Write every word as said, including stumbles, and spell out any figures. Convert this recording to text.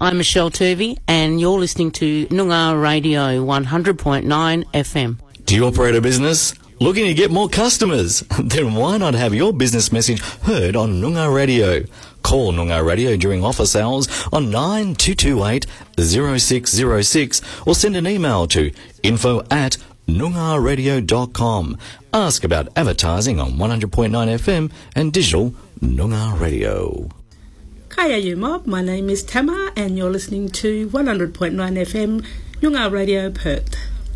I'm Michelle Turvey, and you're listening to Noongar Radio one hundred point nine F M. Do you operate a business? Looking to get more customers? Then why not have your business message heard on Noongar Radio? Call Noongar Radio during office hours on nine two two eight, zero six zero six or send an email to info at noongar radio dot com. Ask about advertising on one hundred point nine F M and digital Noongar Radio. Kaya you mob, my name is Tama and you're listening to one hundred point nine F M Noongar Radio Perth.